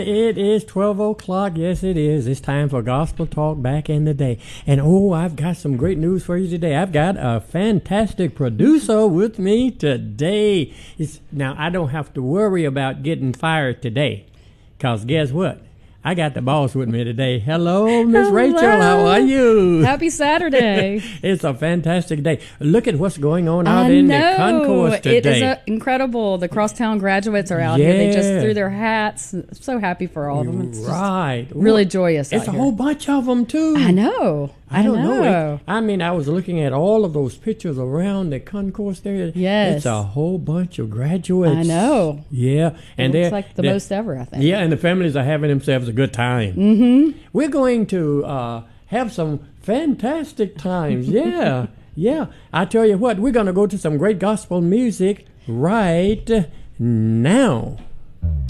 It is 12 o'clock. Yes, it is. It's time for Gospel Talk Back in the Day. And I've got some great news for you today. I've got a fantastic producer with me today. Now, I don't have to worry about getting fired today, because guess what? I got the boss with me today. Hello, Miss Rachel. How are you? Happy Saturday. It's a fantastic day. Look at what's going on out in the concourse today. It is incredible. The Crosstown graduates are out here. They just threw their hats. I'm so happy for all of them. It's right. Really joyous It's out a here. whole bunch of them, too. I know. I don't know. I mean, I was looking at all of those pictures around the concourse there. Yes. It's a whole bunch of graduates. I know. Yeah. And it looks like the most ever, I think. Yeah, and the families are having themselves a good time. Mm-hmm. We're going to have some fantastic times. Yeah. Yeah. I tell you what, we're going to go to some great gospel music right now.